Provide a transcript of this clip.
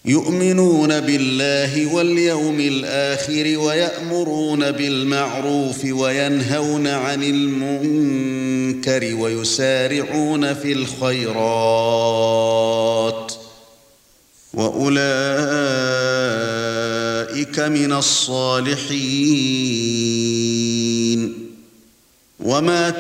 يؤمنون بالله واليوم الآخر ويأمرون بالمعروف وينهون عن المنكر ويسارعون في الخيرات وأولئك من الصالحين وما